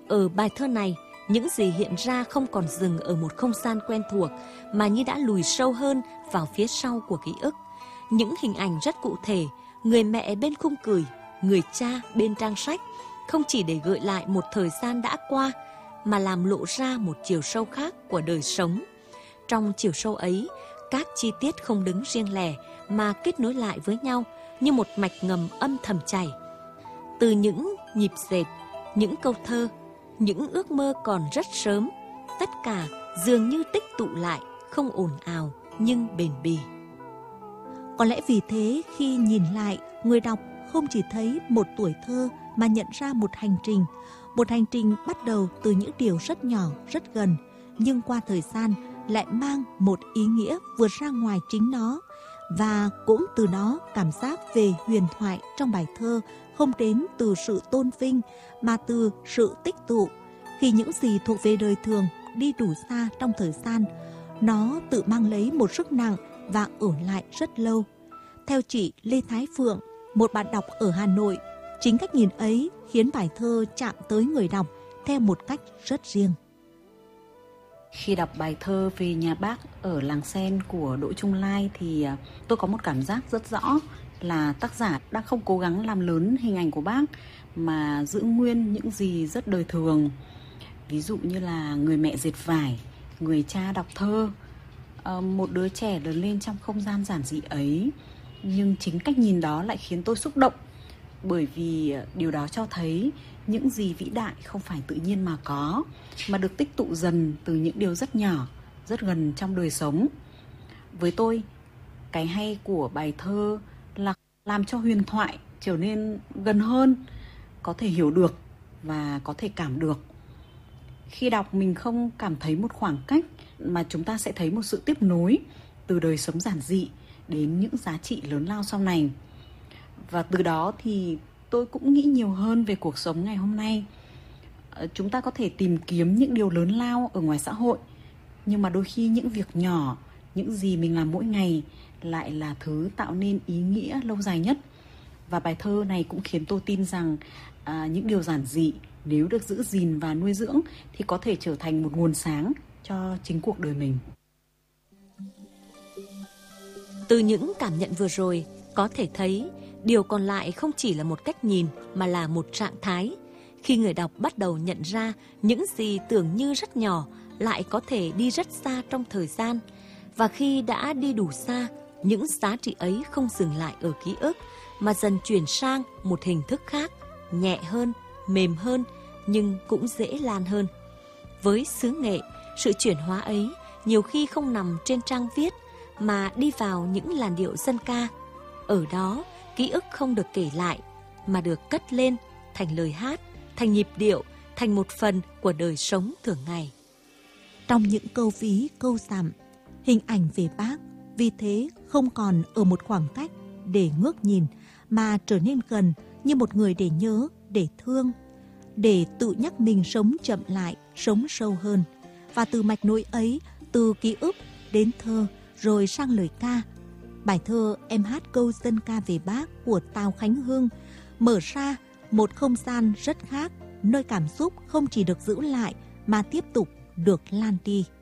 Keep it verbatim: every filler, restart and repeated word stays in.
Ở bài thơ này, những gì hiện ra không còn dừng ở một không gian quen thuộc mà như đã lùi sâu hơn vào phía sau của ký ức. Những hình ảnh rất cụ thể, người mẹ bên khung cửi, người cha bên trang sách, không chỉ để gợi lại một thời gian đã qua, mà làm lộ ra một chiều sâu khác của đời sống. Trong chiều sâu ấy, các chi tiết không đứng riêng lẻ mà kết nối lại với nhau như một mạch ngầm âm thầm chảy. Từ những nhịp dệt, những câu thơ, những ước mơ còn rất sớm, tất cả dường như tích tụ lại, không ồn ào nhưng bền bỉ. Có lẽ vì thế khi nhìn lại, người đọc không chỉ thấy một tuổi thơ mà nhận ra một hành trình. Một hành trình bắt đầu từ những điều rất nhỏ, rất gần, nhưng qua thời gian lại mang một ý nghĩa vượt ra ngoài chính nó. Và cũng từ đó cảm giác về huyền thoại trong bài thơ không đến từ sự tôn vinh mà từ sự tích tụ. Khi những gì thuộc về đời thường đi đủ xa trong thời gian, nó tự mang lấy một sức nặng và ở lại rất lâu. Theo chị Lê Thái Phượng, một bạn đọc ở Hà Nội, chính cách nhìn ấy khiến bài thơ chạm tới người đọc theo một cách rất riêng. Khi đọc bài thơ Về Nhà Bác ở Làng Sen của Đỗ Trung Lai thì tôi có một cảm giác rất rõ là tác giả đang không cố gắng làm lớn hình ảnh của bác mà giữ nguyên những gì rất đời thường. Ví dụ như là người mẹ dệt vải, người cha đọc thơ, một đứa trẻ lớn lên trong không gian giản dị ấy. Nhưng chính cách nhìn đó lại khiến tôi xúc động, bởi vì điều đó cho thấy những gì vĩ đại không phải tự nhiên mà có, mà được tích tụ dần từ những điều rất nhỏ, rất gần trong đời sống. Với tôi, cái hay của bài thơ là làm cho huyền thoại trở nên gần hơn, có thể hiểu được và có thể cảm được. Khi đọc mình không cảm thấy một khoảng cách, mà chúng ta sẽ thấy một sự tiếp nối từ đời sống giản dị đến những giá trị lớn lao sau này. Và từ đó thì tôi cũng nghĩ nhiều hơn về cuộc sống ngày hôm nay. Chúng ta có thể tìm kiếm những điều lớn lao ở ngoài xã hội, nhưng mà đôi khi những việc nhỏ, những gì mình làm mỗi ngày lại là thứ tạo nên ý nghĩa lâu dài nhất. Và bài thơ này cũng khiến tôi tin rằng à, những điều giản dị nếu được giữ gìn và nuôi dưỡng thì có thể trở thành một nguồn sáng cho chính cuộc đời mình. Từ những cảm nhận vừa rồi, có thể thấy điều còn lại không chỉ là một cách nhìn mà là một trạng thái. Khi người đọc bắt đầu nhận ra những gì tưởng như rất nhỏ lại có thể đi rất xa trong thời gian. Và khi đã đi đủ xa, những giá trị ấy không dừng lại ở ký ức mà dần chuyển sang một hình thức khác, nhẹ hơn, mềm hơn nhưng cũng dễ lan hơn. Với xứ nghệ, sự chuyển hóa ấy nhiều khi không nằm trên trang viết mà đi vào những làn điệu dân ca. Ở đó, ký ức không được kể lại mà được cất lên thành lời hát, thành nhịp điệu, thành một phần của đời sống thường ngày. Trong những câu ví, câu dặm, hình ảnh về bác vì thế không còn ở một khoảng cách để ngước nhìn mà trở nên gần như một người để nhớ, để thương, để tự nhắc mình sống chậm lại, sống sâu hơn. Và từ mạch nối ấy, từ ký ức đến thơ rồi sang lời ca, bài thơ Em hát câu dân ca về bác của Tào Khánh Hưng mở ra một không gian rất khác, nơi cảm xúc không chỉ được giữ lại mà tiếp tục được lan đi.